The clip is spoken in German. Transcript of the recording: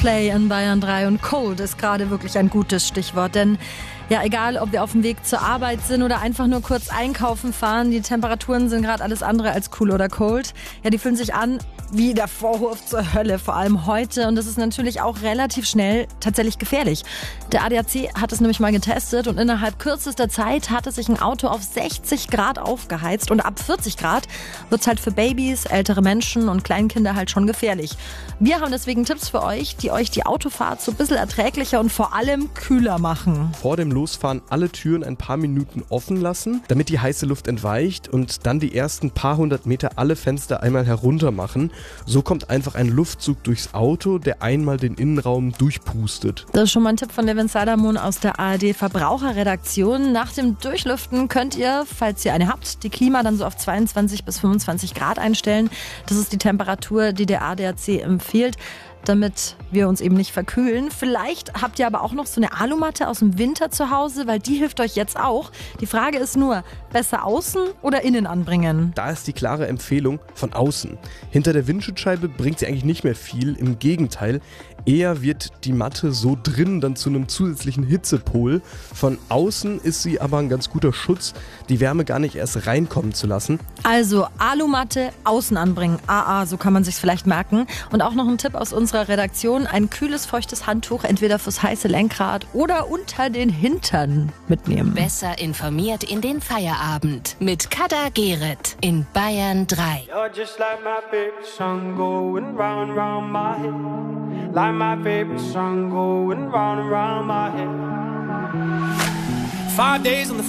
Coldplay in Bayern 3 und Cold ist gerade wirklich ein gutes Stichwort, denn ja, egal, ob wir auf dem Weg zur Arbeit sind oder einfach nur kurz einkaufen fahren, die Temperaturen sind gerade alles andere als cool oder cold. Ja, die fühlen sich an wie der Vorwurf zur Hölle, vor allem heute. Und das ist natürlich auch relativ schnell tatsächlich gefährlich. Der ADAC hat es nämlich mal getestet und innerhalb kürzester Zeit hatte sich ein Auto auf 60 Grad aufgeheizt. Und ab 40 Grad wird es halt für Babys, ältere Menschen und Kleinkinder halt schon gefährlich. Wir haben deswegen Tipps für euch, die euch die Autofahrt so ein bisschen erträglicher und vor allem kühler machen. Vor dem Losfahren alle Türen ein paar Minuten offen lassen, damit die heiße Luft entweicht und dann die ersten paar hundert Meter alle Fenster einmal herunter machen. So kommt einfach ein Luftzug durchs Auto, der einmal den Innenraum durchpustet. Das ist schon mal ein Tipp von Levin Salomon aus der ARD Verbraucherredaktion. Nach dem Durchlüften könnt ihr, falls ihr eine habt, die Klima dann so auf 22 bis 25 Grad einstellen. Das ist die Temperatur, die der ADAC empfiehlt, damit wir uns eben nicht verkühlen. Vielleicht habt ihr aber auch noch so eine Alumatte aus dem Winter zu Hause, weil die hilft euch jetzt auch. Die Frage ist nur, besser außen oder innen anbringen? Da ist die klare Empfehlung von außen. Hinter der Windschutzscheibe bringt sie eigentlich nicht mehr viel, im Gegenteil. Eher wird die Matte so drin dann zu einem zusätzlichen Hitzepol. Von außen ist sie aber ein ganz guter Schutz, die Wärme gar nicht erst reinkommen zu lassen. Also Alumatte außen anbringen. AA, so kann man sich's vielleicht merken. Und auch noch ein Tipp aus unserer Redaktion: ein kühles, feuchtes Handtuch entweder fürs heiße Lenkrad oder unter den Hintern mitnehmen. Besser informiert in den Feierabend mit Kader Gerrit in Bayern 3. You're just like my favorite song going round and round my head. Like my favorite song going round and round my head. 5 days on the